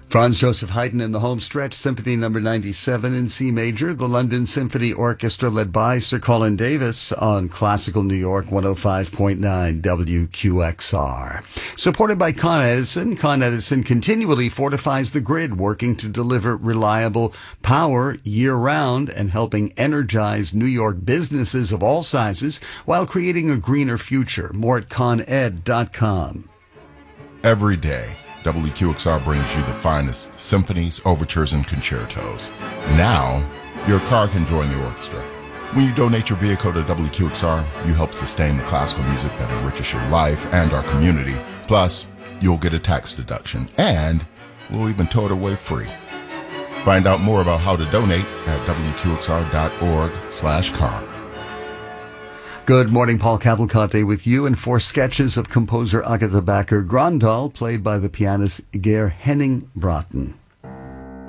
Franz Joseph Haydn in the home stretch, Symphony number 97 in C major, the London Symphony Orchestra led by Sir Colin Davis on Classical New York 105.9 WQXR. Supported by Con Edison, Con Edison continually fortifies the grid, working to deliver reliable power year-round and helping energize New York businesses of all sizes while creating a greener future. More at coned.com. Every day, WQXR brings you the finest symphonies, overtures, and concertos. Now, your car can join the orchestra. When you donate your vehicle to WQXR, you help sustain the classical music that enriches your life and our community. Plus, you'll get a tax deduction, and we'll even tow it away free. Find out more about how to donate at WQXR.org/car. Good morning, Paul Cavalcante with you, and 4 sketches of composer Agatha Backer Grandal, played by the pianist Geir Henning Broughton.